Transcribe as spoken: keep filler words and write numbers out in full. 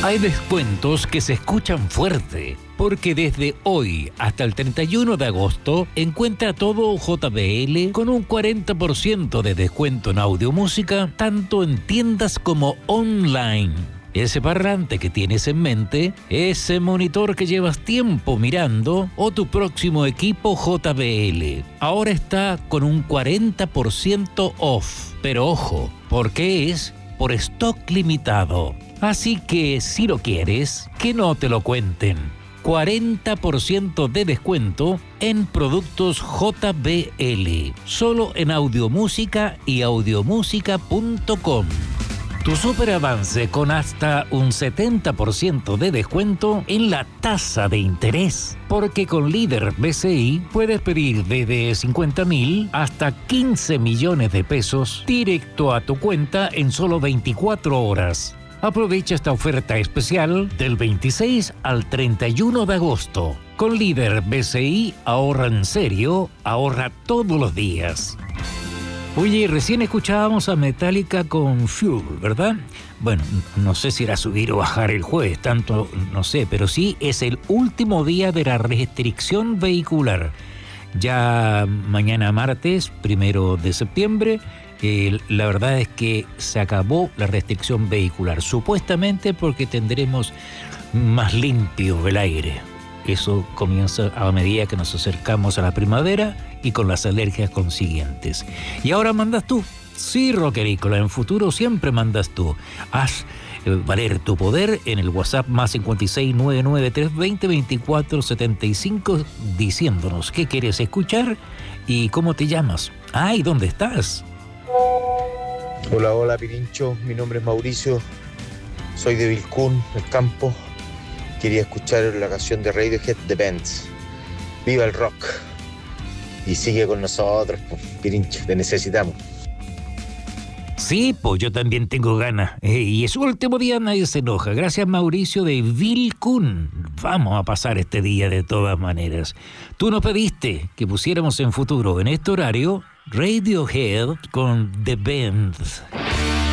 Hay descuentos que se escuchan fuerte, porque desde hoy hasta el treinta y uno de agosto encuentra todo J B L con un cuarenta por ciento de descuento en audiomúsica, tanto en tiendas como online. Ese parlante que tienes en mente, ese monitor que llevas tiempo mirando o tu próximo equipo J B L. Ahora está con un cuarenta por ciento off. Pero ojo, porque es por stock limitado. Así que si lo quieres, que no te lo cuenten. cuarenta por ciento de descuento en productos J B L. Solo en Audiomúsica y audiomúsica punto com. Tu super avance con hasta un setenta por ciento de descuento en la tasa de interés. Porque con Líder B C I puedes pedir desde cincuenta mil hasta quince millones de pesos directo a tu cuenta en solo veinticuatro horas. Aprovecha esta oferta especial del veintiséis al treinta y uno de agosto. Con Líder B C I, ahorra en serio, ahorra todos los días. Oye, recién escuchábamos a Metallica con Fuel, ¿verdad? Bueno, no sé si era subir o bajar el jueves, tanto no sé, pero sí es el último día de la restricción vehicular. Ya mañana martes, primero de septiembre, eh, la verdad es que se acabó la restricción vehicular, supuestamente porque tendremos más limpio el aire. Eso comienza a medida que nos acercamos a la primavera y con las alergias consiguientes. Y ahora mandas tú. Sí, Rockerícola, en futuro siempre mandas tú. Haz eh, valer tu poder en el WhatsApp más cinco seis nueve nueve tres dos cero veinticuatro setenta y cinco diciéndonos qué quieres escuchar y cómo te llamas. Ah, ¿y dónde estás? Hola, hola, Pirincho. Mi nombre es Mauricio. Soy de Vilcún, el campo. Quería escuchar la canción de Radiohead, The Bands. ¡Viva el rock! Y sigue con nosotros, pues, Pirincho, te necesitamos. Sí, pues yo también tengo ganas. Eh, y es su último día, nadie se enoja. Gracias, Mauricio de Vilcún. Vamos a pasar este día de todas maneras. Tú nos pediste que pusiéramos en futuro, en este horario, Radiohead con The Bands.